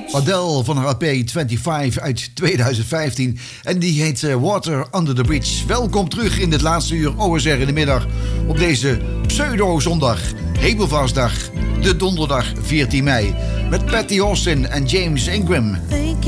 Adele van haar AP 25 uit 2015. En die heet Water Under the Bridge. Welkom terug in het laatste uur OSR in de middag. Op deze pseudo-zondag, Hemelvaartsdag, de donderdag 14 mei. Met Patty Austin en James Ingram.